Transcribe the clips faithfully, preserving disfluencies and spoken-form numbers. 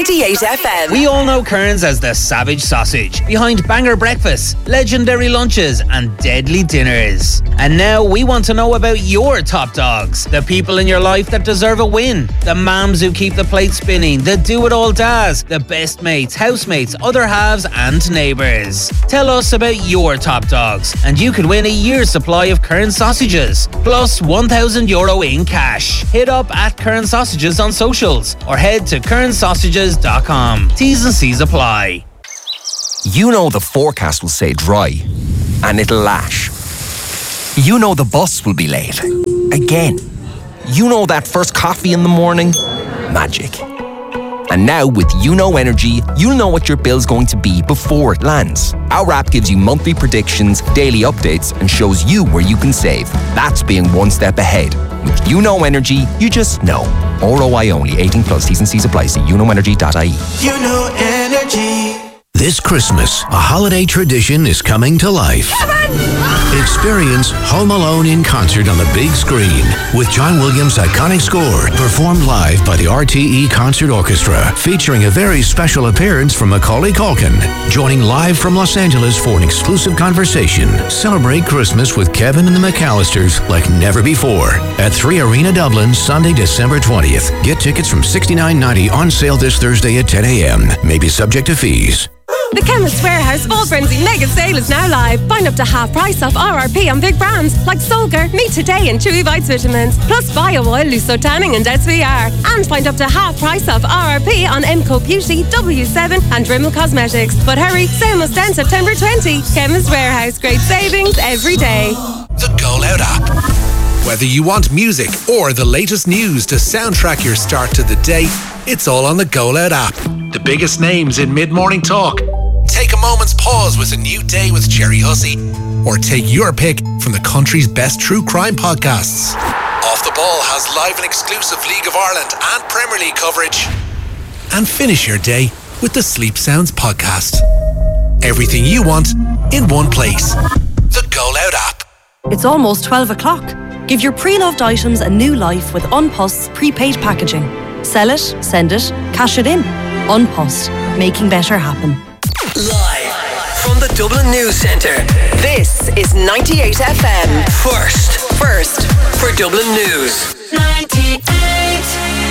ninety-eight F M. We all know Kearns as the savage sausage, behind banger breakfasts, legendary lunches and deadly dinners. And now we want to know about your top dogs, the people in your life that deserve a win, the mums who keep the plate spinning, the do-it-all dads, the best mates, housemates, other halves and neighbours. Tell us about your top dogs and you could win a year's supply of Kearns sausages, plus one thousand euro in cash. Hit up at Kearns Sausages on socials or head to kearns sausages dot com. T's and C's apply. You know the forecast will say dry and it'll lash. You know the bus will be late. Again. You know that first coffee in the morning? Magic. And now with YouKnow Energy, you'll know what your bill's going to be before it lands. Our app gives you monthly predictions, daily updates, and shows you where you can save. That's being one step ahead. With YouKnow Energy, you just know. R O I only. eighteen plus. T's and C's apply. See you know energy dot I E. YouKnow Energy. This Christmas, a holiday tradition is coming to life. Experience Home Alone in concert on the big screen with John Williams' iconic score performed live by the R T E Concert Orchestra, featuring a very special appearance from Macaulay Culkin. Joining live from Los Angeles for an exclusive conversation. Celebrate Christmas with Kevin and the McAllisters like never before at three Arena Dublin, Sunday, December twentieth. Get tickets from sixty-nine ninety on sale this Thursday at ten a.m. May be subject to fees. The Chemist Warehouse Fall Frenzy Mega Sale is now live. Find up to half price off R R P on big brands like Solgar, Meet Today and Chewy Bites Vitamins, plus Bio Oil, Luso Tanning and S V R. And find up to half price off R R P on Emco Beauty, W seven and Rimmel Cosmetics. But hurry, sale must end September twentieth. Chemist Warehouse, great savings every day. The Go Loud app. Whether you want music or the latest news to soundtrack your start to the day, it's all on the Go Loud app. The biggest names in mid-morning talk. Take a moment's pause with A New Day with Jerry Hussey, or take your pick from the country's best true crime podcasts. Off the Ball has live and exclusive League of Ireland and Premier League coverage. And finish your day with the Sleep Sounds podcast. Everything you want in one place. The Go Loud app. It's almost twelve o'clock. Give your pre-loved items a new life with Unpost's prepaid packaging. Sell it, send it, cash it in. Unpost, making better happen. Live from the Dublin News Centre, this is ninety-eight F M. First, first for Dublin News. ninety-eight.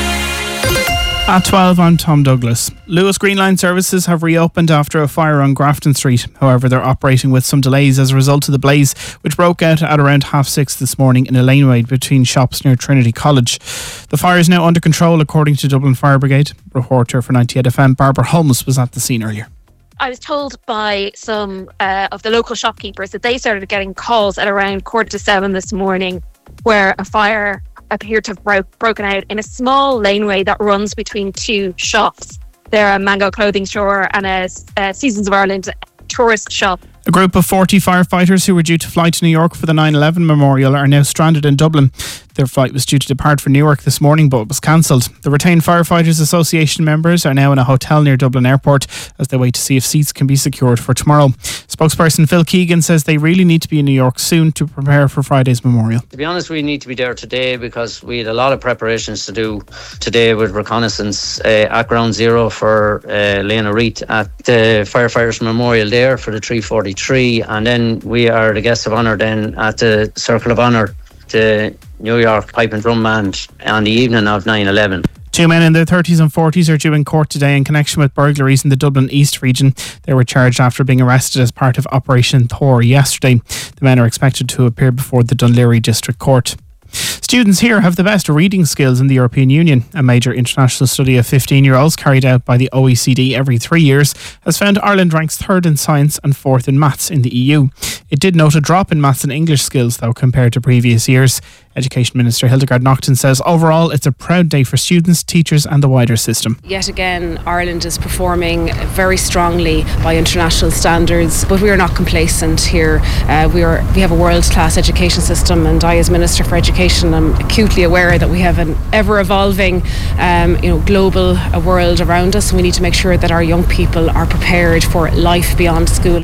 At twelve, I'm Tom Douglas. Lewis Green Line services have reopened after a fire on Grafton Street. However, they're operating with some delays as a result of the blaze, which broke out at around half six this morning in a laneway between shops near Trinity College. The fire is now under control, according to Dublin Fire Brigade. Reporter for ninety-eight F M, Barbara Holmes, was at the scene earlier. I was told by some uh, of the local shopkeepers that they started getting calls at around quarter to seven this morning where a fire appeared to have broke, broken out in a small laneway that runs between two shops. They're a Mango clothing store and a, a Seasons of Ireland tourist shop. A group of forty firefighters who were due to fly to New York for the nine eleven memorial are now stranded in Dublin. Their flight was due to depart for Newark this morning, but was cancelled. The Retained Firefighters Association members are now in a hotel near Dublin Airport as they wait to see if seats can be secured for tomorrow. Spokesperson Phil Keegan says they really need to be in New York soon to prepare for Friday's memorial. To be honest, we need to be there today because we had a lot of preparations to do today with reconnaissance uh, at Ground Zero for uh, Lena Reid at the Firefighters Memorial there for the three forty-three, and then we are the guests of honour then at the Circle of Honour, the New York Pipe and Drum Band on the evening of nine eleven. Two men in their thirties and forties are due in court today in connection with burglaries in the Dublin East region. They were charged after being arrested as part of Operation Thor yesterday. The men are expected to appear before the Dún Laoghaire District Court. Students here have the best reading skills in the European Union. A major international study of fifteen-year-olds carried out by the O E C D every three years has found Ireland ranks third in science and fourth in maths in the E U. It did note a drop in maths and English skills, though, compared to previous years. Education Minister Hildegard Naughton says overall it's a proud day for students, teachers and the wider system. Yet again, Ireland is performing very strongly by international standards, but we are not complacent here. Uh, we are we have a world-class education system, and I, as Minister for Education, am acutely aware that we have an ever-evolving um, you know, global uh, world around us, and we need to make sure that our young people are prepared for life beyond school. The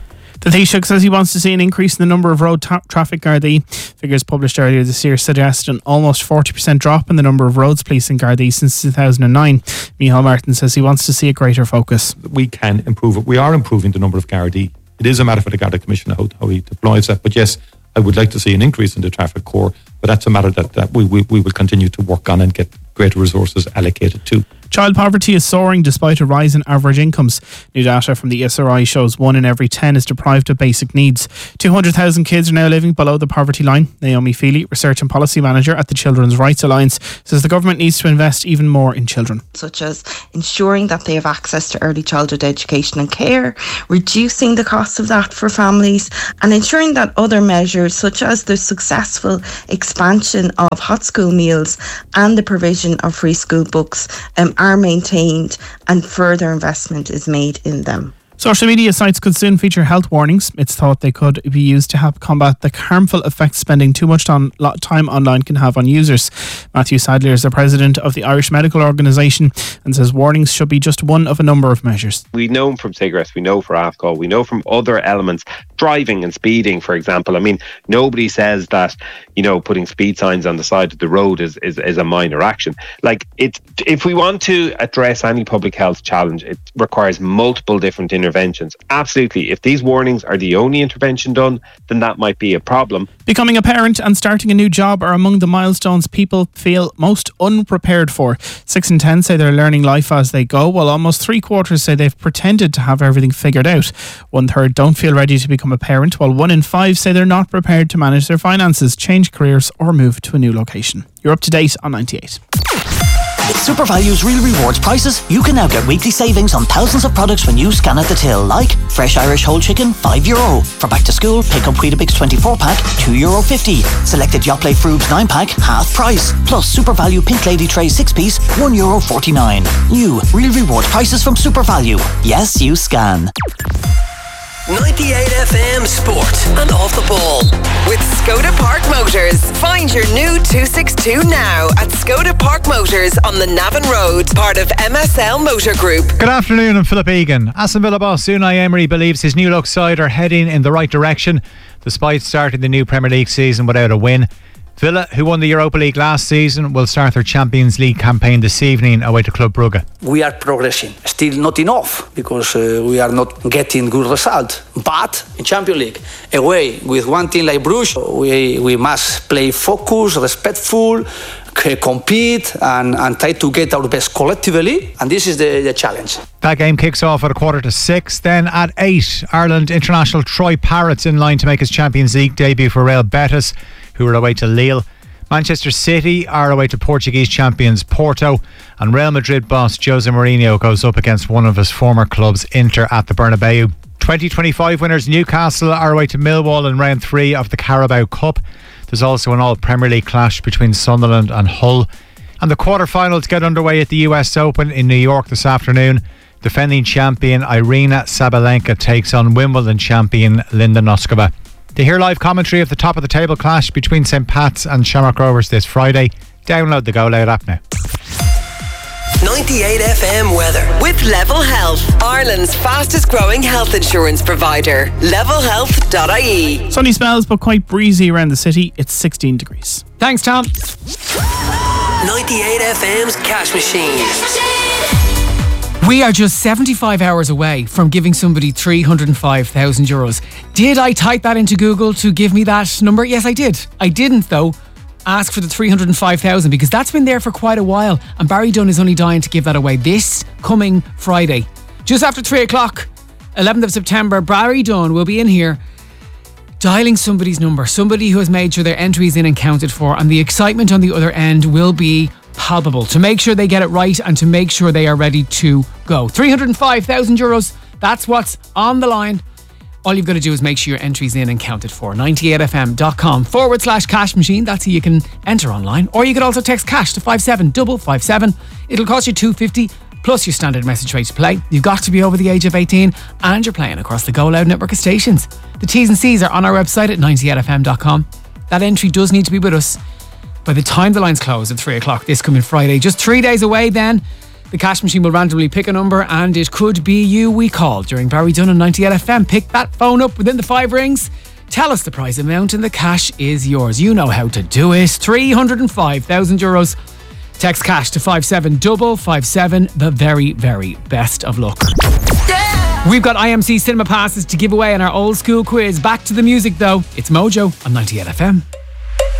The Taoiseach says he wants to see an increase in the number of road ta- traffic Gardaí. Figures published earlier this year suggest an almost forty percent drop in the number of roads police in Gardaí since two thousand nine. Micheál Martin says he wants to see a greater focus. We can improve it. We are improving the number of Gardaí. It is a matter for the Garda Commission how, how he deploys that. But yes, I would like to see an increase in the traffic corps, but that's a matter that, that we, we, we will continue to work on and get greater resources allocated to. Child poverty is soaring despite a rise in average incomes. New data from the S R I shows one in every ten is deprived of basic needs. two hundred thousand kids are now living below the poverty line. Naomi Feely, Research and Policy Manager at the Children's Rights Alliance, says the government needs to invest even more in children. Such as ensuring that they have access to early childhood education and care, reducing the cost of that for families, and ensuring that other measures such as the successful expansion of hot school meals and the provision of free school books um, are maintained and further investment is made in them. Social media sites could soon feature health warnings. It's thought they could be used to help combat the harmful effects spending too much time online can have on users. Matthew Sadler is the president of the Irish Medical Organisation and says warnings should be just one of a number of measures. We know from cigarettes, we know from alcohol, we know from other elements, driving and speeding, for example. I mean, nobody says that, you know, putting speed signs on the side of the road is, is, is a minor action. Like, it, if we want to address any public health challenge, it requires multiple different interventions. Interventions. Absolutely. If these warnings are the only intervention done, then that might be a problem. Becoming a parent and starting a new job are among the milestones people feel most unprepared for. Six in ten say they're learning life as they go, while almost three quarters say they've pretended to have everything figured out. One third don't feel ready to become a parent, while one in five say they're not prepared to manage their finances, change careers or move to a new location. You're up to date on ninety-eight. With SuperValue's Real Rewards prices, you can now get weekly savings on thousands of products when you scan at the till, like fresh Irish whole chicken, five euro. For back to school, pick up Weetabix twenty-four pack, two euro fifty. Selected Yoplait Frubes nine pack, half price. Plus SuperValue Pink Lady Tray six piece, one euro forty-nine. New Real Rewards prices from SuperValue. Yes, you scan. ninety-eight F M Sport and Off the Ball with Skoda Park Motors. Find your new two sixty-two now at Skoda Park Motors on the Navan Road, part of M S L Motor Group. Good afternoon, I'm Philip Egan. Aston Villa boss Unai Emery believes his new look side are heading in the right direction despite starting the new Premier League season without a win. Villa, who won the Europa League last season, will start their Champions League campaign this evening away to Club Brugge. We are progressing. Still not enough because uh, we are not getting good results. But in Champions League, away with one team like Bruges, we, we must play focused, respectful, compete and, and try to get our best collectively. And this is the, the challenge. That game kicks off at a quarter to six. Then at eight, Ireland international Troy Parrott's in line to make his Champions League debut for Real Betis, who are away to Lille. Manchester City are away to Portuguese champions Porto, and Real Madrid boss Jose Mourinho goes up against one of his former clubs, Inter, at the Bernabeu. twenty twenty-five winners Newcastle are away to Millwall in round three of the Carabao Cup. There's also an all-Premier League clash between Sunderland and Hull. And the quarter-finals get underway at the U S Open in New York this afternoon. Defending champion Irina Sabalenka takes on Wimbledon champion Linda Noskova. To hear live commentary of the top of the table clash between Saint Pat's and Shamrock Rovers this Friday, download the Go Loud app now. ninety-eight F M weather with Level Health, Ireland's fastest growing health insurance provider. level health dot I E. Sunny spells but quite breezy around the city. It's sixteen degrees. Thanks, Tom. ninety-eight F M's Cash Machine. We are just seventy-five hours away from giving somebody three hundred five thousand euros. Did I type that into Google to give me that number? Yes, I did. I didn't, though, ask for the three hundred five thousand because that's been there for quite a while, and Barry Dunn is only dying to give that away this coming Friday. Just after three o'clock, eleventh of September, Barry Dunn will be in here dialing somebody's number, somebody who has made sure their entry is in and counted for, and the excitement on the other end will be palpable to make sure they get it right and to make sure they are ready to go. three hundred five thousand euros, that's what's on the line. All you've got to do is make sure your entry's in and counted for. ninety-eight f m dot com forward slash cash machine. That's how you can enter online. Or you could also text cash to five seven five five seven. It'll cost you two fifty plus your standard message rate to play. You've got to be over the age of eighteen and you're playing across the Go Loud network of stations. The T's and C's are on our website at ninety-eight f m dot com. That entry does need to be with us by the time the lines close at three o'clock this coming Friday. Just three days away then The cash machine will randomly pick a number, and it could be you we call during Barry Dunn ninety-eight F M. Pick that phone up within the five rings. Tell us the prize amount and the cash is yours. You know how to do it. three hundred five thousand euros. Text cash to five seven five five seven. The very, very best of luck. Yeah! We've got I M C cinema passes to give away in our old school quiz. Back to the music though. It's Mojo on ninety-eight F M.